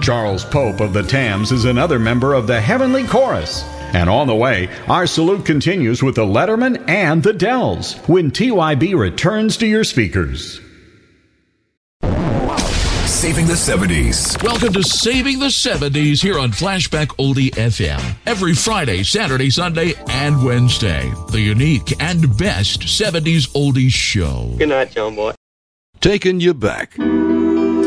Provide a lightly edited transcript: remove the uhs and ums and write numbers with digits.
Charles Pope of the Tams is another member of the Heavenly Chorus. And on the way, our salute continues with the Letterman and the Dells when TYB returns to your speakers. Saving the 70s. Welcome to Saving the 70s here on Flashback Oldie FM. Every Friday, Saturday, Sunday, and Wednesday. The unique and best 70s oldies show. Good night, John Boy. Taking you back.